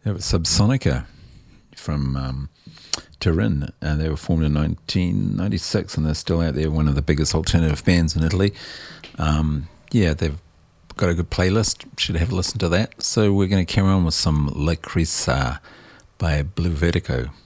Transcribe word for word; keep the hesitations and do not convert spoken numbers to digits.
It was Subsonica from um, Turin, and they were formed in nineteen ninety-six, and they're still out there, one of the biggest alternative bands in Italy. Um, yeah, they've got a good playlist. Should have a listen to that. So we're going to carry on with some La Crisa by Blue Vertigo.